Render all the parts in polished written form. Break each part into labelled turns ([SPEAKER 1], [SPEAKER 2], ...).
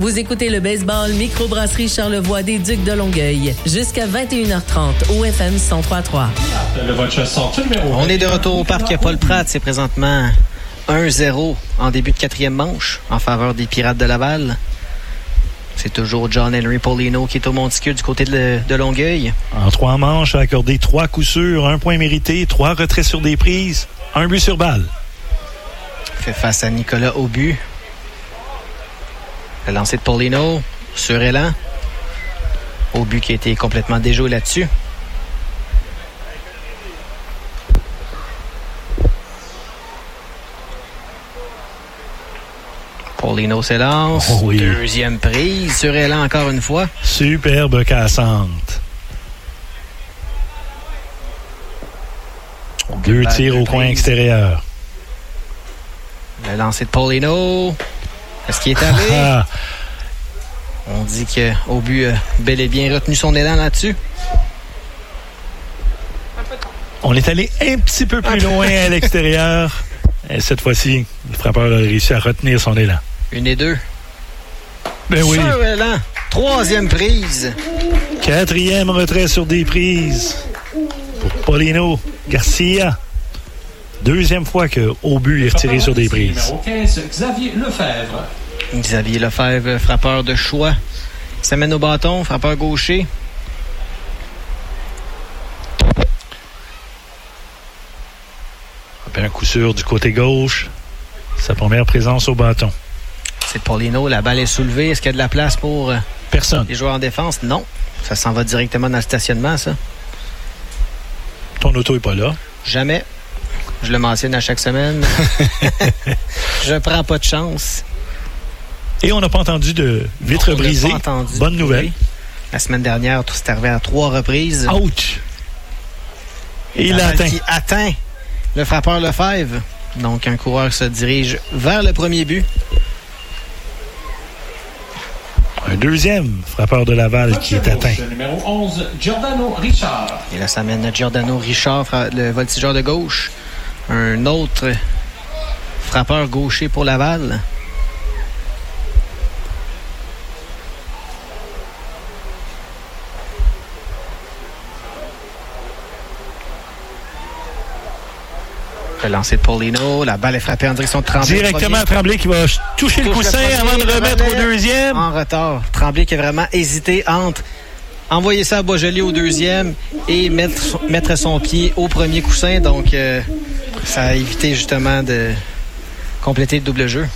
[SPEAKER 1] Vous écoutez le baseball microbrasserie Charlevoix des Ducs de Longueuil. Jusqu'à 21h30 au FM 103.3.
[SPEAKER 2] On est de retour au parc Paul Pratt. C'est présentement 1-0 en début de quatrième manche en faveur des Pirates de Laval. C'est toujours John Henry Paulino qui est au monticule du côté de Longueuil.
[SPEAKER 3] En 3 manches, a accordé 3 coups sûrs, 1 point mérité, 3 retraits sur des prises, 1 but sur balle.
[SPEAKER 2] Fait face à Nicolas Aubu. Le lancer de Paulino sur élan. Aubu qui a été complètement déjoué là-dessus. Paulino s'élance.
[SPEAKER 3] Oh oui.
[SPEAKER 2] Deuxième prise sur élan encore une fois.
[SPEAKER 3] Superbe cassante. 2 tirs au coin extérieur.
[SPEAKER 2] Le lancer de Paulino. Est-ce qu'il est allé? On dit qu'Aubu a bel et bien retenu son élan là-dessus.
[SPEAKER 3] On est allé un petit peu plus loin à l'extérieur. Et cette fois-ci, le frappeur a réussi à retenir son élan.
[SPEAKER 2] 1-2.
[SPEAKER 3] Ben oui.
[SPEAKER 2] Sur élan. 3e prise.
[SPEAKER 3] 4e retrait sur des prises pour Paulino Garcia. 2e fois que Aubu est retiré sur des prises.
[SPEAKER 4] Numéro 15, Xavier Lefebvre.
[SPEAKER 2] Xavier Lefebvre, frappeur de choix. Il s'amène au bâton, frappeur gaucher.
[SPEAKER 3] Un coup sûr du côté gauche. Sa première présence au bâton.
[SPEAKER 2] C'est Paulino, la balle est soulevée. Est-ce qu'il y a de la place pour
[SPEAKER 3] personne?
[SPEAKER 2] Les joueurs en défense? Non. Ça s'en va directement dans le stationnement, ça.
[SPEAKER 3] Ton auto n'est pas là?
[SPEAKER 2] Jamais. Je le mentionne à chaque semaine. Je prends pas de chance.
[SPEAKER 3] Et on n'a pas entendu de vitre brisée. Bonne nouvelle.
[SPEAKER 2] La semaine dernière, tout s'est arrivé à 3 reprises.
[SPEAKER 3] Ouch! Et il atteint.
[SPEAKER 2] Qui atteint le frappeur Lefebvre. Donc, un coureur se dirige vers le premier but.
[SPEAKER 3] Un deuxième frappeur de Laval qui est atteint.
[SPEAKER 4] Numéro 11, Giordano Richard.
[SPEAKER 2] Et là, ça mène à Giordano Richard, le voltigeur de gauche. Un autre frappeur gaucher pour Laval. Le lancer de Paulino. La balle est frappée en direction de Tremblay.
[SPEAKER 3] Directement à Tremblay qui va toucher le coussin avant de remettre au deuxième.
[SPEAKER 2] En retard. Tremblay qui a vraiment hésité entre envoyer ça à Boisjoli au deuxième et mettre son pied au premier coussin. Donc, ça a évité justement de compléter le double jeu.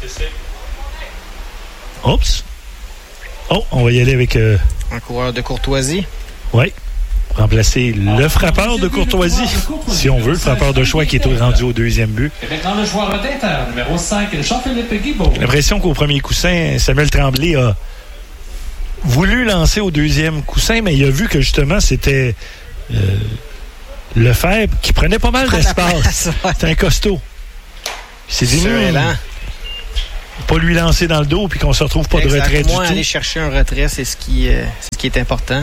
[SPEAKER 3] Oups. Oh, on va y aller avec...
[SPEAKER 2] un coureur de courtoisie.
[SPEAKER 3] Oui. Remplacer le frappeur de courtoisie, si on veut, le frappeur de choix qui est rendu au deuxième but.
[SPEAKER 4] Et maintenant, le joueur d'Inter, numéro 5, Jean-Philippe Guibault.
[SPEAKER 3] J'ai l'impression qu'au premier coussin, Samuel Tremblay a voulu lancer au deuxième coussin, mais il a vu que justement, c'était Lefebvre qui prenait pas mal d'espace. C'était un costaud. Il s'est dit, pas lui lancer dans le dos puis qu'on se retrouve pas de retrait du tout.
[SPEAKER 2] Aller chercher un retrait, c'est ce qui est important.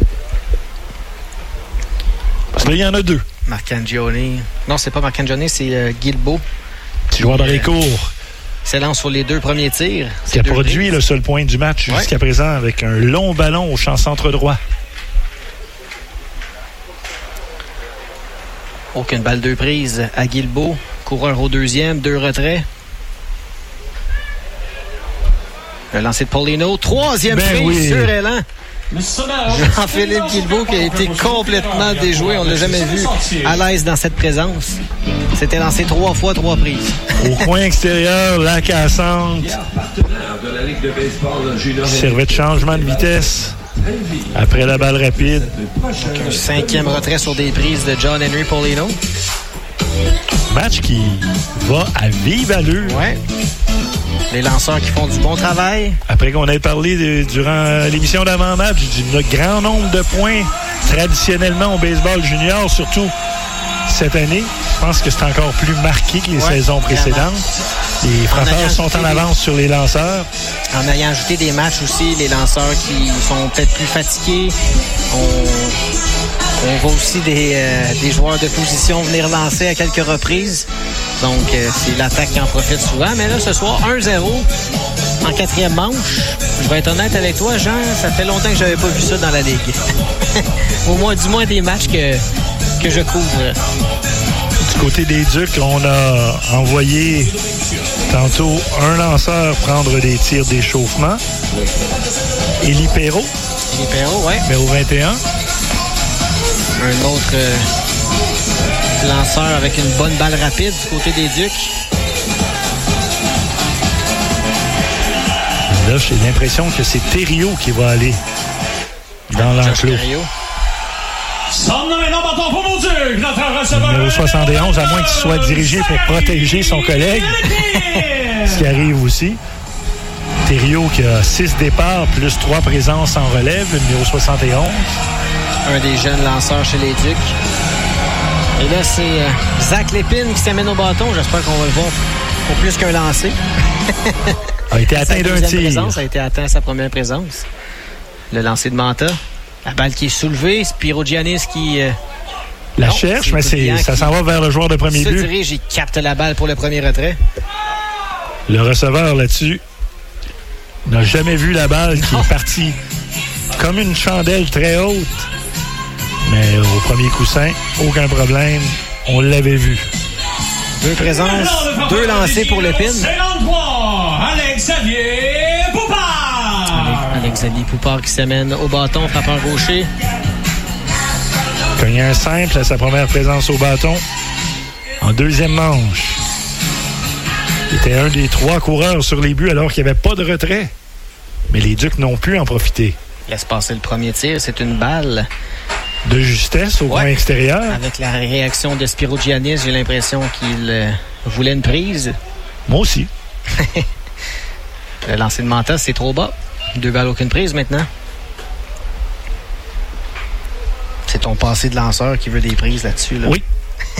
[SPEAKER 3] Parce que là, il y en a 2.
[SPEAKER 2] Marcangione. Non, c'est pas Marcangione, c'est Guilbeault.
[SPEAKER 3] Petit joueur dans les cours.
[SPEAKER 2] S'élance sur les 2 premiers tirs.
[SPEAKER 3] Qui a produit le seul point du match jusqu'à présent avec un long ballon au champ centre droit.
[SPEAKER 2] Aucune balle 2 prises à Guilbeault. Coureur au deuxième, 2 retraits. Le lancer de Paulino. 3e prise sur élan. Jean-Philippe Guilbeault qui a été complètement déjoué. On ne l'a jamais vu à l'aise dans cette présence. C'était lancé 3 fois, 3 prises.
[SPEAKER 3] Au coin extérieur, la cassante. Servait de changement de vitesse après la balle rapide.
[SPEAKER 2] Un 5e retrait sur des prises de John Henry Paulino.
[SPEAKER 3] Match qui va à vive allure.
[SPEAKER 2] Ouais. Les lanceurs qui font du bon travail.
[SPEAKER 3] Après qu'on ait parlé durant l'émission d'avant-match du grand nombre de points traditionnellement au baseball junior, surtout cette année, je pense que c'est encore plus marqué que les saisons précédentes. Les frappeurs sont en avance sur les lanceurs.
[SPEAKER 2] En ayant ajouté des matchs aussi, les lanceurs qui sont peut-être plus fatigués. On voit aussi des joueurs de position venir lancer à quelques reprises. Donc, c'est l'attaque qui en profite souvent. Mais là, ce soir, 1-0. en quatrième manche. Je vais être honnête avec toi, Jean, ça fait longtemps que j'avais pas vu ça dans la Ligue. Du moins des matchs que je couvre.
[SPEAKER 3] Du côté des Ducs, on a envoyé tantôt un lanceur prendre des tirs d'échauffement. Élie Perrault.
[SPEAKER 2] Élie Perrault, oui.
[SPEAKER 3] Numéro 21.
[SPEAKER 2] Un autre lanceur avec une bonne balle rapide du côté des Ducs.
[SPEAKER 3] Là, j'ai l'impression que c'est Thériault qui va aller dans l'enclos. Numéro 71, à moins qu'il soit dirigé pour protéger son collègue. Ce qui arrive aussi. Thériault qui a 6 départs plus 3 présences en relève, le numéro 71.
[SPEAKER 2] Un des jeunes lanceurs chez les Ducs. Et là, c'est Zach Lépine qui s'amène au bâton. J'espère qu'on va le voir pour plus qu'un lancer.
[SPEAKER 3] A été atteint d'un tir.
[SPEAKER 2] A été atteint à sa première présence. Le lancer de Manta. La balle qui est soulevée. Spiro Giannis qui...
[SPEAKER 3] la cherche, mais ça s'en va vers le joueur de premier but.
[SPEAKER 2] Se dirige, il capte la balle pour le premier retrait.
[SPEAKER 3] Le receveur là-dessus n'a jamais vu la balle qui est partie comme une chandelle très haute. Mais au premier coussin, aucun problème. On l'avait vu.
[SPEAKER 2] 2 présences, 2 lancers pour Lépine.
[SPEAKER 4] Alex-Xavier Poupard!
[SPEAKER 2] Alex-Xavier Poupard qui s'amène au bâton, frappeur gaucher.
[SPEAKER 3] Cogné un simple à sa première présence au bâton. En deuxième manche. Il était un des 3 coureurs sur les buts alors qu'il n'y avait pas de retrait. Mais les Ducs n'ont pu en profiter.
[SPEAKER 2] Laisse passer le premier tir. C'est une balle
[SPEAKER 3] de justesse au coin extérieur.
[SPEAKER 2] Avec la réaction de Spiro Giannis, j'ai l'impression qu'il voulait une prise.
[SPEAKER 3] Moi aussi.
[SPEAKER 2] Le lancer de Manta, c'est trop bas. 2 balles, aucune prise maintenant. C'est ton passé de lanceur qui veut des prises là-dessus. Là.
[SPEAKER 3] Oui.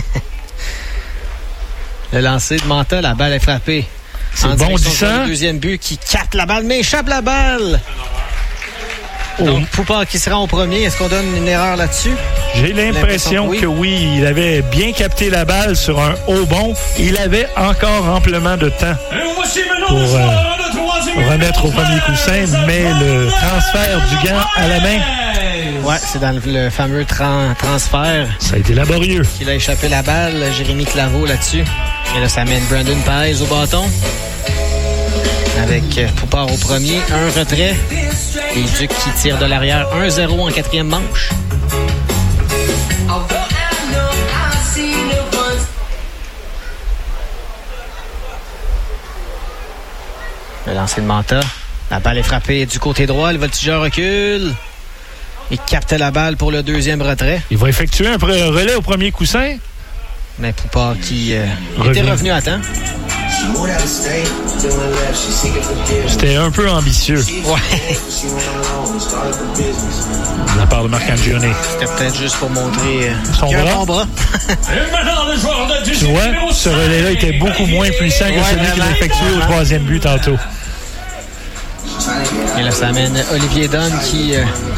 [SPEAKER 2] Le lancer de Manta, la balle est frappée.
[SPEAKER 3] C'est bondissant.
[SPEAKER 2] Le deuxième but qui capte la balle, mais échappe la balle. Donc, Poupard qui sera au premier. Est-ce qu'on donne une erreur là-dessus?
[SPEAKER 3] J'ai l'impression que oui. Il avait bien capté la balle sur un haut bond. Il avait encore amplement de temps pour remettre au premier coussin, mais le transfert du gant à la main.
[SPEAKER 2] Ouais, c'est dans le fameux transfert.
[SPEAKER 3] Ça a été laborieux.
[SPEAKER 2] Il a échappé la balle. Jérémy Claveau là-dessus. Et là, ça mène Brandon Paez au bâton. Avec Poupard au premier. Un retrait. Les Ducs qui tirent de l'arrière. 1-0 en quatrième manche. Le lancer de Manta. La balle est frappée du côté droit. Le voltigeur recule. Il capte la balle pour le deuxième retrait.
[SPEAKER 3] Il va effectuer un relais au premier coussin.
[SPEAKER 2] Mais Poupard qui était revenu à temps.
[SPEAKER 3] C'était un peu ambitieux.
[SPEAKER 2] Ouais.
[SPEAKER 3] De la part de Marc-Angione.
[SPEAKER 2] C'était peut-être juste pour montrer
[SPEAKER 3] son bras. Tu vois, ce relais-là était beaucoup moins puissant que celui qu'il a effectué au troisième but tantôt.
[SPEAKER 2] Et là, ça amène Olivier Dunn qui